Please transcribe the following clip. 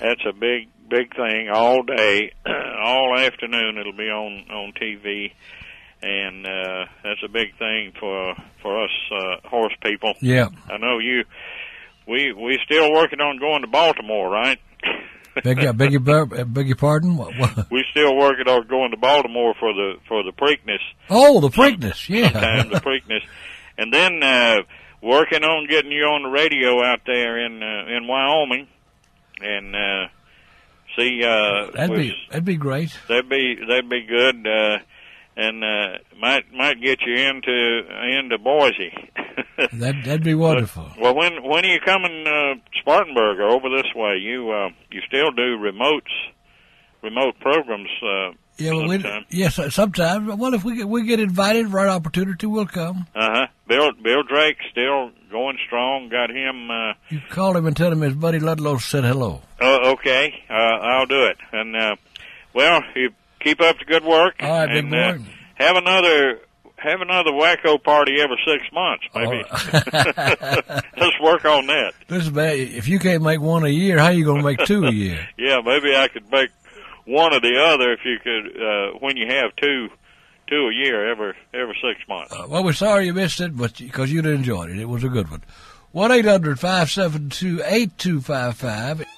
That's a big thing all day, all afternoon. It'll be on TV, and that's a big thing for us horse people. Yeah. I know you. We still working on going to Baltimore, right? Beg your pardon? What? We still working on going to Baltimore for the Preakness. Oh, the Preakness, yeah. Sometimes the Preakness, and then working on getting you on the radio out there in Wyoming, and see. That'd be great. That'd be good, and might get you into Boise. That'd be wonderful. Well, when are you coming, Spartanburg, or over this way? You still do remote programs? Yes, sometimes. Well, if we get invited, right opportunity, we'll come. Bill Drake still going strong. Got him. You call him and tell him his buddy Ludlow said hello. Okay. I'll do it. And well, you keep up the good work. All right, big boy. Have another wacko party every 6 months, maybe. Let's work on that. Listen, man, if you can't make one a year, how you gonna make two a year? Yeah, maybe I could make one or the other if you could. When you have two a year every 6 months. Well, we're sorry you missed it, but because you'd enjoyed it, it was a good one. 1-800-572-8255.